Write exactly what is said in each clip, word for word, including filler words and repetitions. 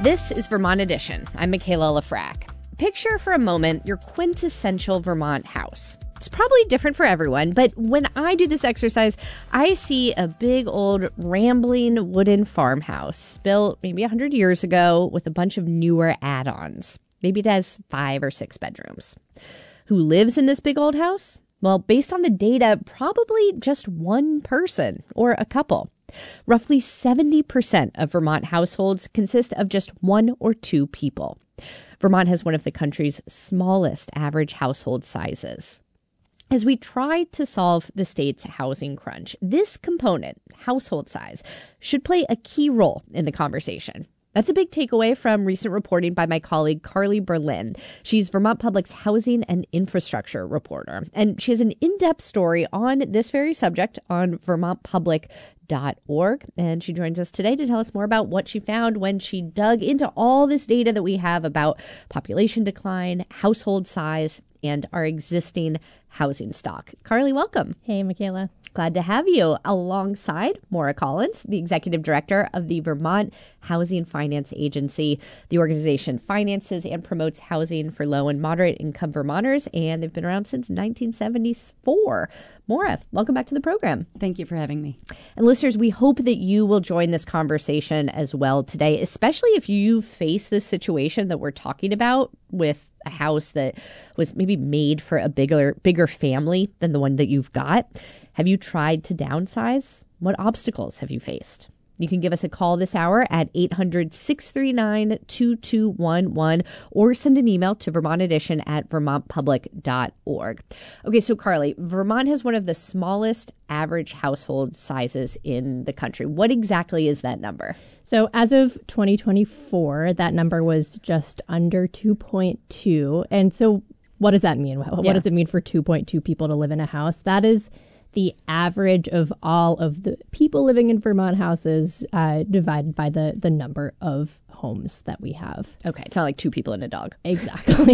This is Vermont Edition. I'm Michaela Lafrac. Picture for a moment your quintessential Vermont house. It's probably different for everyone, but when I do this exercise, I see a big old rambling wooden farmhouse built maybe one hundred years ago with a bunch of newer add-ons. Maybe it has five or six bedrooms. Who lives in this big old house? Well, based on the data, probably just one person or a couple. Roughly seventy percent of Vermont households consist of just one or two people. Vermont has one of the country's smallest average household sizes. As we try to solve the state's housing crunch, this component, household size, should play a key role in the conversation. That's a big takeaway from recent reporting by my colleague Carly Berlin. She's Vermont Public's housing and infrastructure reporter, and she has an in-depth story on this very subject on vermont public dot org. And she joins us today to tell us more about what she found when she dug into all this data that we have about population decline, household size, and our existing housing stock. Carly, welcome. Hey, Michaela. Glad to have you alongside Maura Collins, the executive director of the Vermont Housing Finance Agency. The organization finances and promotes housing for low and moderate income Vermonters, and they've been around since nineteen seventy-four. Maura, welcome back to the program. Thank you for having me. And listeners, we hope that you will join this conversation as well today, especially if you face this situation that we're talking about with a house that was maybe made for a bigger, bigger family than the one that you've got. Have you tried to downsize? What obstacles have you faced? You can give us a call this hour at eight hundred, six three nine, two two one one or send an email to Vermont Edition at vermont public dot org. Okay, so Carly, Vermont has one of the smallest average household sizes in the country. What exactly is that number? So as of twenty twenty-four, that number was just under two point two. And so what does that mean? What, yeah. does it mean for two point two people to live in a house? That is the average of all of the people living in Vermont houses uh, divided by the, the number of homes that we have. Okay, it's not like two people and a dog. Exactly.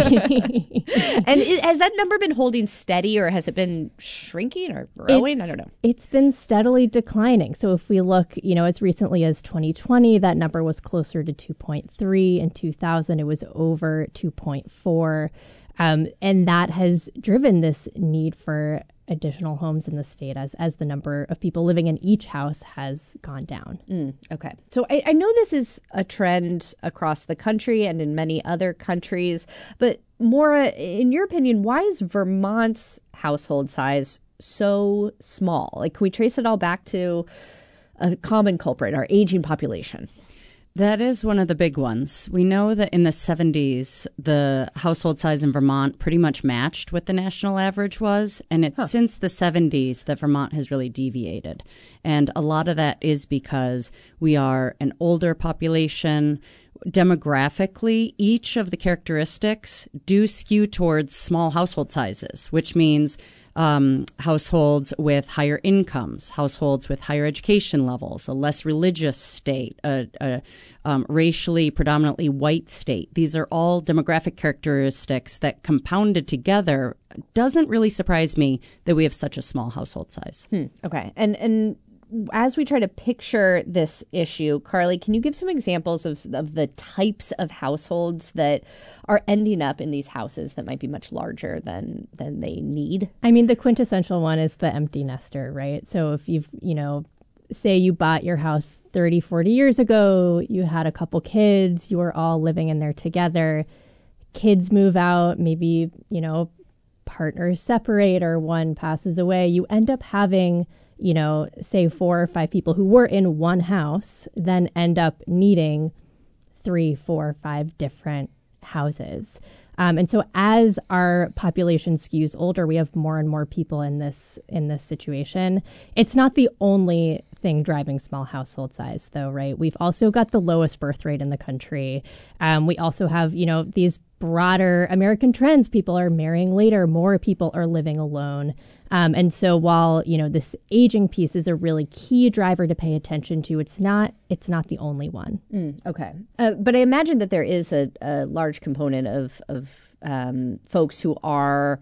And it, has that number been holding steady, or has it been shrinking or growing? It's, I don't know. It's been steadily declining. So if we look, you know, as recently as twenty twenty, that number was closer to two point three. In two thousand, it was over two point four. Um, and that has driven this need for additional homes in the state as as the number of people living in each house has gone down. Mm, okay. So I, I know this is a trend across the country and in many other countries, but Maura, in your opinion, why is Vermont's household size so small? Like, can we trace it all back to a common culprit, our aging population? That is one of the big ones. We know that in the seventies, the household size in Vermont pretty much matched what the national average was. And it's huh. since the seventies that Vermont has really deviated. And a lot of that is because we are an older population. Demographically, each of the characteristics do skew towards small household sizes, which means Um, households with higher incomes, households with higher education levels, a less religious state, a, a um, racially predominantly white state. These are all demographic characteristics that compounded together doesn't really surprise me that we have such a small household size. Hmm. Okay. And, and as we try to picture this issue, Carly, can you give some examples of, of the types of households that are ending up in these houses that might be much larger than than they need? I mean, the quintessential one is the empty nester, right? So if you've, you know, say you bought your house thirty, forty years ago, you had a couple kids, you were all living in there together, kids move out, maybe, you know, partners separate or one passes away, you end up having, you know, say four or five people who were in one house, then end up needing three, four, five different houses. Um, and so as our population skews older, we have more and more people in this in this situation. It's not the only thing driving small household size, though, right? We've also got the lowest birth rate in the country. Um, we also have, you know, these broader American trends. People are marrying later. More people are living alone. Um, and so while, you know, this aging piece is a really key driver to pay attention to, it's not it's not the only one. Mm, okay. Uh, but I imagine that there is a, a large component of, of um, folks who are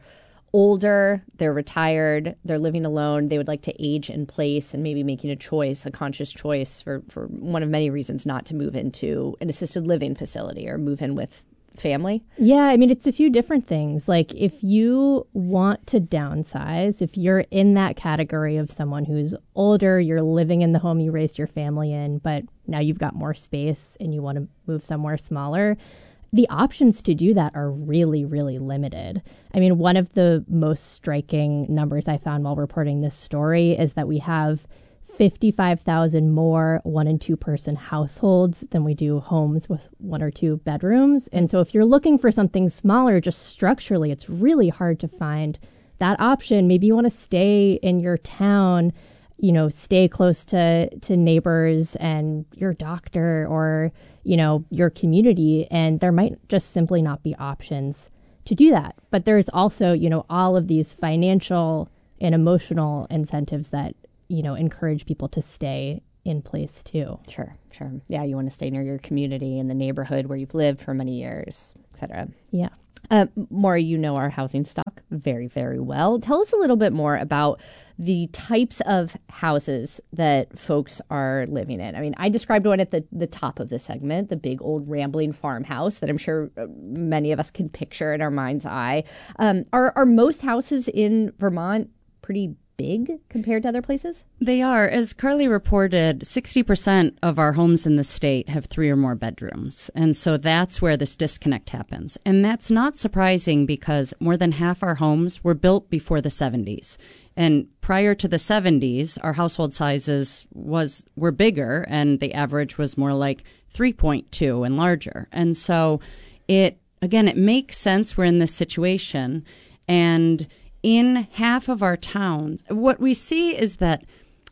older, they're retired, they're living alone, they would like to age in place and maybe making a choice, a conscious choice for, for one of many reasons not to move into an assisted living facility or move in with family? Yeah, I mean, it's a few different things. Like if you want to downsize, if you're in that category of someone who's older, you're living in the home you raised your family in, but now you've got more space and you want to move somewhere smaller, the options to do that are really, really limited. I mean, one of the most striking numbers I found while reporting this story is that we have fifty-five thousand more one and two person households than we do homes with one or two bedrooms. And so if you're looking for something smaller, just structurally, it's really hard to find that option. Maybe you want to stay in your town, you know, stay close to, to neighbors and your doctor or, you know, your community. And there might just simply not be options to do that. But there's also, you know, all of these financial and emotional incentives that, you know, encourage people to stay in place too. Sure, sure. Yeah, you want to stay near your community and the neighborhood where you've lived for many years, et cetera. Yeah. Uh, Maura, you know our housing stock very, very well. Tell us a little bit more about the types of houses that folks are living in. I mean, I described one at the, the top of the segment, the big old rambling farmhouse that I'm sure many of us can picture in our mind's eye. Um, are, are most houses in Vermont pretty big compared to other places? They are. As Carly reported, sixty percent of our homes in the state have three or more bedrooms. And so that's where this disconnect happens. And that's not surprising because more than half our homes were built before the seventies. And prior to the seventies, our household sizes was were bigger, and the average was more like three point two and larger. And so it, again, it makes sense we're in this situation. And in half of our towns, what we see is that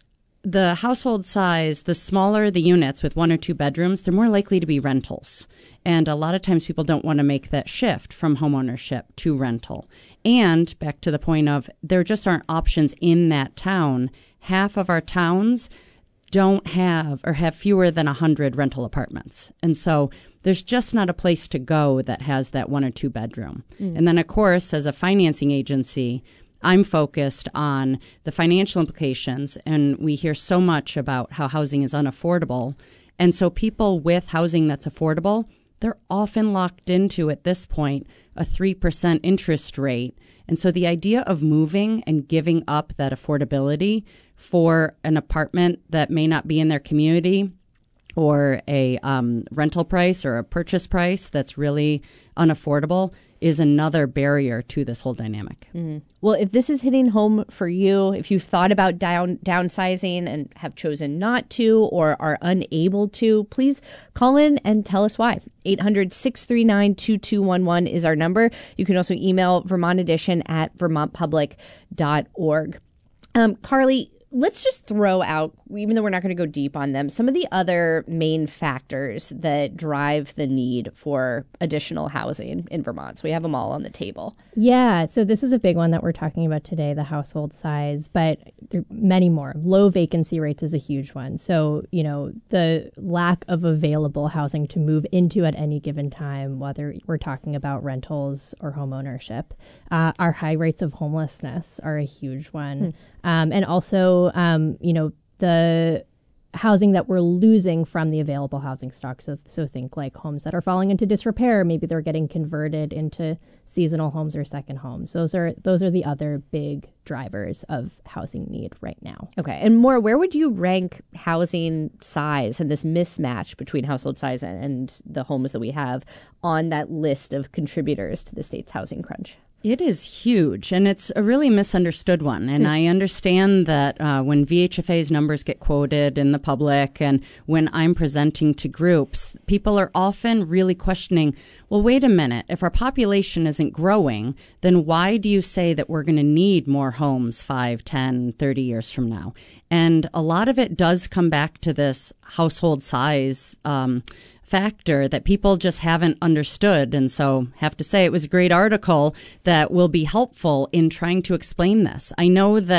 the household size, the smaller the units with one or two bedrooms, they're more likely to be rentals. And a lot of times people don't want to make that shift from homeownership to rental. And back to the point of there just aren't options in that town. Half of our towns don't have or have fewer than one hundred rental apartments. And so there's just not a place to go that has that one or two bedroom. Mm. And then, of course, as a financing agency, I'm focused on the financial implications. And we hear so much about how housing is unaffordable. And so people with housing that's affordable, they're often locked into, at this point, a three percent interest rate. And so the idea of moving and giving up that affordability for an apartment that may not be in their community or a um, rental price or a purchase price that's really unaffordable is another barrier to this whole dynamic. Mm-hmm. Well, if this is hitting home for you, if you've thought about down downsizing and have chosen not to or are unable to, please call in and tell us why. eight hundred, six three nine, two two one one is our number. You can also email Vermont Edition at vermont public dot org. Um, Carly, let's just throw out, even though we're not going to go deep on them, some of the other main factors that drive the need for additional housing in Vermont. So we have them all on the table. Yeah, so this is a big one that we're talking about today, the household size, but there are many more. Low vacancy rates is a huge one. So, you know, the lack of available housing to move into at any given time, whether we're talking about rentals or home ownership. Uh, our high rates of homelessness are a huge one. Hmm. Um, and also, um, you know, the housing that we're losing from the available housing stock. So, so think like homes that are falling into disrepair. Maybe they're getting converted into seasonal homes or second homes. Those are those are the other big drivers of housing need right now. Okay. And Maura, where would you rank housing size and this mismatch between household size and, and the homes that we have on that list of contributors to the state's housing crunch? It is huge, and it's a really misunderstood one. And I understand that uh, when V H F A's numbers get quoted in the public and when I'm presenting to groups, people are often really questioning, well, wait a minute, if our population isn't growing, then why do you say that we're going to need more homes five, ten, thirty years from now? And a lot of it does come back to this household size um factor that people just haven't understood. And so have to say it was a great article that will be helpful in trying to explain this. I know that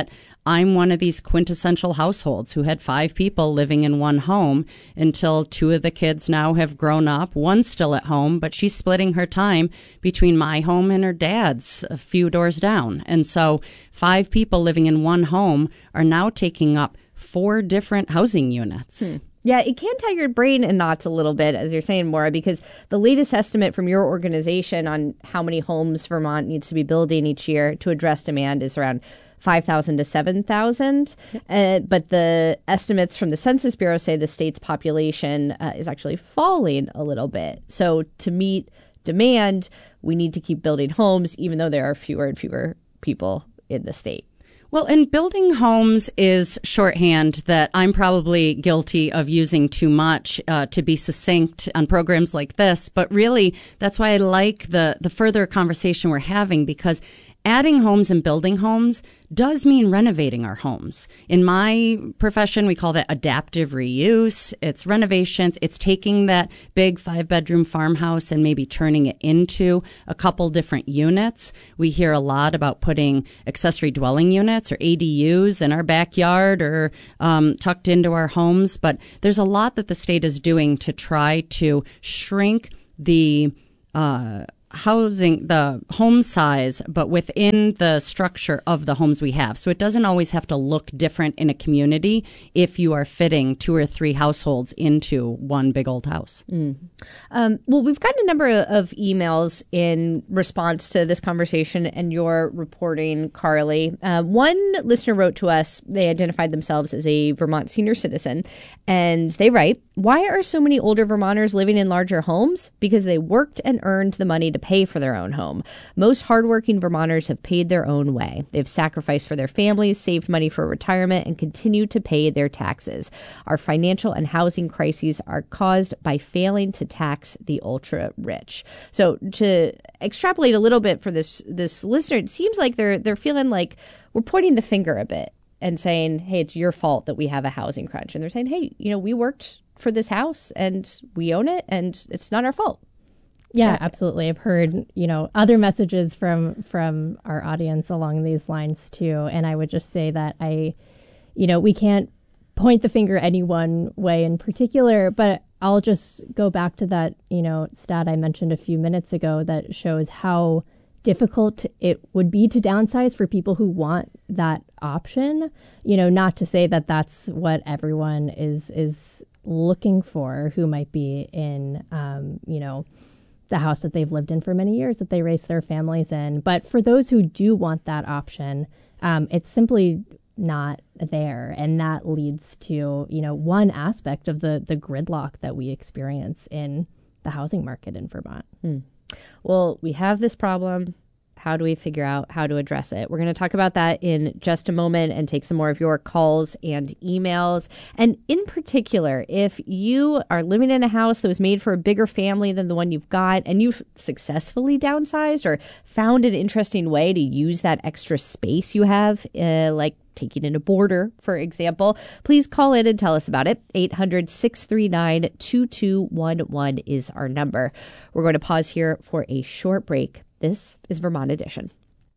I'm one of these quintessential households who had five people living in one home until two of the kids now have grown up. One's still at home, but she's splitting her time between my home and her dad's a few doors down. And so five people living in one home are now taking up four different housing units. Hmm. Yeah, it can tie your brain in knots a little bit, as you're saying, Maura, because the latest estimate from your organization on how many homes Vermont needs to be building each year to address demand is around five thousand to seven thousand. Yep. Uh, but the estimates from the Census Bureau say the state's population uh, is actually falling a little bit. So to meet demand, we need to keep building homes, even though there are fewer and fewer people in the state. Well, and building homes is shorthand that I'm probably guilty of using too much uh, to be succinct on programs like this. But really, that's why I like the, the further conversation we're having, because adding homes and building homes does mean renovating our homes. In my profession, we call that adaptive reuse. It's renovations. It's taking that big five-bedroom farmhouse and maybe turning it into a couple different units. We hear a lot about putting accessory dwelling units or A D Us in our backyard or um, tucked into our homes. But there's a lot that the state is doing to try to shrink the uh housing, the home size, but within the structure of the homes we have. So it doesn't always have to look different in a community if you are fitting two or three households into one big old house. Mm. Um, well, we've gotten a number of emails in response to this conversation and your reporting, Carly. Uh, one listener wrote to us, they identified themselves as a Vermont senior citizen, and they write, "Why are so many older Vermonters living in larger homes? Because they worked and earned the money to pay for their own home. Most hardworking Vermonters have paid their own way. They've sacrificed for their families, saved money for retirement, and continue to pay their taxes. Our financial and housing crises are caused by failing to tax the ultra rich." So to extrapolate a little bit for this this listener, it seems like they're they're feeling like we're pointing the finger a bit and saying, hey, it's your fault that we have a housing crunch. And they're saying, hey, you know, we worked for this house and we own it and it's not our fault. Yeah, absolutely. I've heard, you know, other messages from from our audience along these lines too. And I would just say that I, you know, we can't point the finger any one way in particular, but I'll just go back to that, you know, stat I mentioned a few minutes ago that shows how difficult it would be to downsize for people who want that option. You know, not to say that that's what everyone is is looking for who might be in, um, you know, the house that they've lived in for many years, that they raised their families in. But for those who do want that option, um, it's simply not there. And that leads to, you know, one aspect of the the gridlock that we experience in the housing market in Vermont. Hmm. Well, we have this problem. How do we figure out how to address it? We're going to talk about that in just a moment and take some more of your calls and emails. And in particular, if you are living in a house that was made for a bigger family than the one you've got, and you've successfully downsized or found an interesting way to use that extra space you have, uh, like taking in a boarder, for example, please call in and tell us about it. eight hundred, six three nine, two two one one is our number. We're going to pause here for a short break. This is Vermont Edition.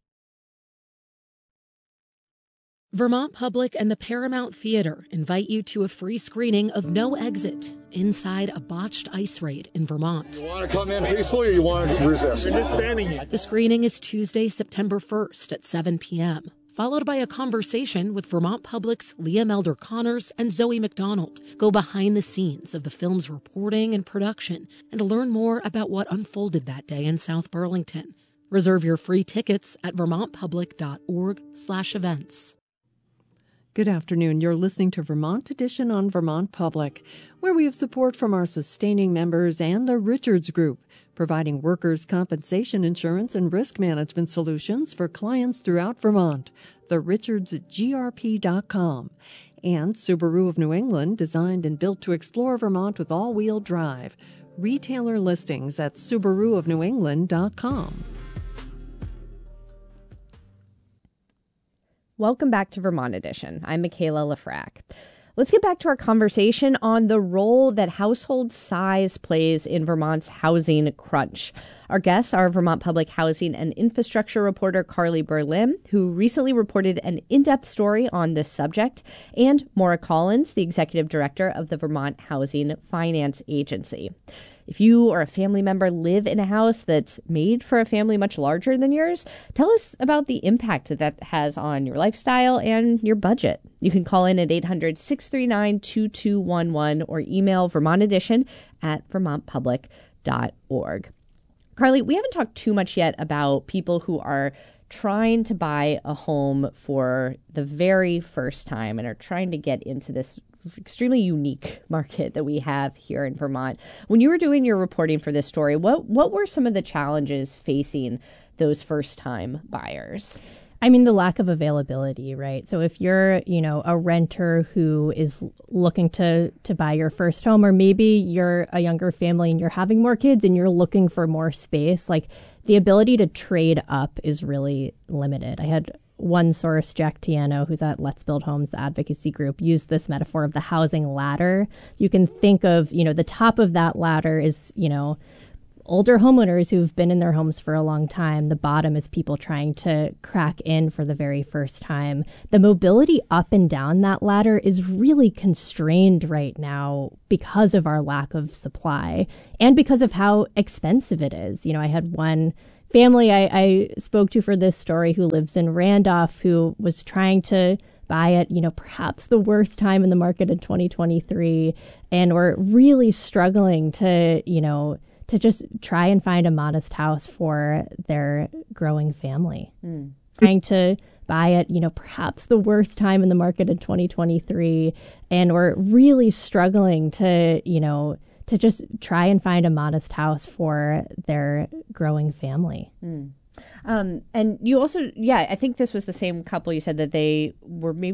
Vermont Public and the Paramount Theater invite you to a free screening of No Exit inside a botched ice raid in Vermont. You want to come in peacefully or you want to resist? You're just standing here. The screening is Tuesday, September first at seven p.m., followed by a conversation with Vermont Public's Liam Elder Connors and Zoe McDonald. Go behind the scenes of the film's reporting and production and learn more about what unfolded that day in South Burlington. Reserve your free tickets at vermontpublic.org slash events. Good afternoon. You're listening to Vermont Edition on Vermont Public, where we have support from our sustaining members and the Richards Group, providing workers' compensation insurance and risk management solutions for clients throughout Vermont. The Richards G R P dot com. And Subaru of New England, designed and built to explore Vermont with all-wheel drive. Retailer listings at Subaru of New England dot com. Welcome back to Vermont Edition. I'm Michaela Lafrac. Let's get back to our conversation on the role that household size plays in Vermont's housing crunch. Our guests are Vermont Public Housing and Infrastructure reporter Carly Berlin, who recently reported an in-depth story on this subject, and Maura Collins, the executive director of the Vermont Housing Finance Agency. If you or a family member live in a house that's made for a family much larger than yours, tell us about the impact that that has on your lifestyle and your budget. You can call in at eight hundred, six three nine, two two one one or email Vermont Edition at vermont public dot org. Carly, we haven't talked too much yet about people who are trying to buy a home for the very first time and are trying to get into this extremely unique market that we have here in Vermont. When you were doing your reporting for this story, what what were some of the challenges facing those first-time buyers? I mean, the lack of availability, right? So if you're, you know, a renter who is looking to to buy your first home, or maybe you're a younger family and you're having more kids and you're looking for more space, like the ability to trade up is really limited. I had one source, Jack Tiano, who's at Let's Build Homes, the advocacy group, used this metaphor of the housing ladder. You can think of, you know, the top of that ladder is, you know, older homeowners who've been in their homes for a long time. The bottom is people trying to crack in for the very first time. The mobility up and down that ladder is really constrained right now because of our lack of supply and because of how expensive it is. You know, I had one family I, I spoke to for this story who lives in Randolph who was trying to buy at, you know, perhaps the worst time in the market in twenty twenty-three, and were really struggling to, you know, to just try and find a modest house for their growing family. Mm. Trying to buy at, you know, perhaps the worst time in the market in twenty twenty-three, and were really struggling to, you know, to just try and find a modest house for their growing family. Mm. Um, and you also, yeah, I think this was the same couple. You said that they were maybe